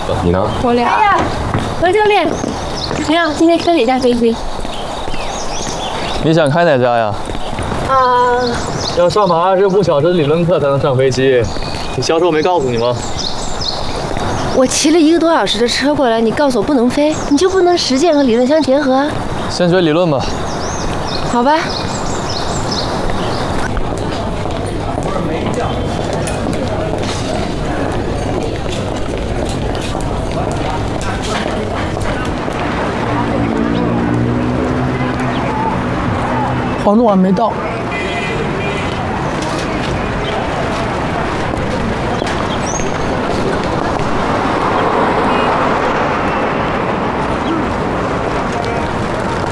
你呢？ 我俩。哎呀，何教练，怎么样？今天开哪架飞机？ 你想开哪家呀？要上马25小时的理论课才能上飞机，你销售没告诉你吗？ 我骑了1个多小时的车过来，你告诉我不能飞，你就不能实践和理论相结合？ 先学理论吧。 好吧。 黄总还没到，